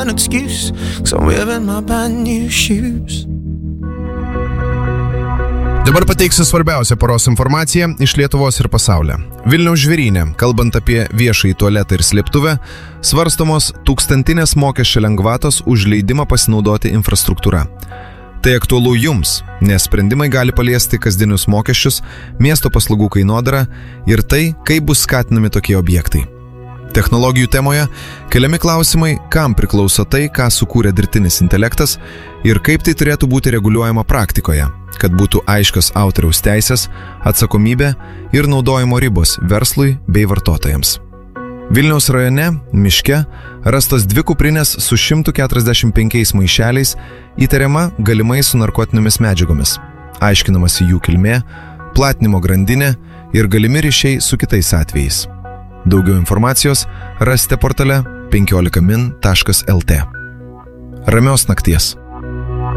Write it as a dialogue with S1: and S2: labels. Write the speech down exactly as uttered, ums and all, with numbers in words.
S1: an excuse, 'cause I'm wearing my brand new shoes.
S2: Dabar pateiksiu svarbiausią paros informaciją iš Lietuvos ir pasaulio. Vilniaus žvėryne, kalbant apie viešąjį tualetą ir slėptuvę, svarstomos tūkstantinės mokesčio lengvatos už leidimą pasinaudoti infrastruktūra. Tai aktualu jums, nes sprendimai gali paliesti kasdienius mokesčius, miesto paslaugų kainodarą ir tai, kaip bus skatinami tokie objektai. Technologijų temoje keliami klausimai, kam priklauso tai, ką sukūrė dirbtinis intelektas ir kaip tai turėtų būti reguliuojama praktikoje, kad būtų aiškios autoriaus teisės, atsakomybė ir naudojimo ribos verslui bei vartotojams. Vilniaus rajone, miške, rastos dvi kuprinės su šimtu keturiasdešimt penkiais maišeliais, įtariama galimai su narkotinėmis medžiagomis. Aiškinamasi jų kilmė, platinimo grandinė ir galimi ryšiai su kitais atvejais. Daugiau informacijos rasite portale penkiolika min taškas el tė. Ramios nakties.